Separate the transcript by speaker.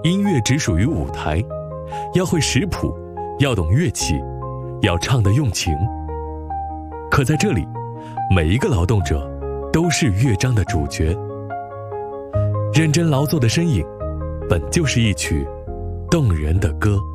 Speaker 1: 音乐只属于舞台，要会识谱，要懂乐器，要唱得用情。可在这里，每一个劳动者都是乐章的主角。认真劳作的身影，本就是一曲动人的歌。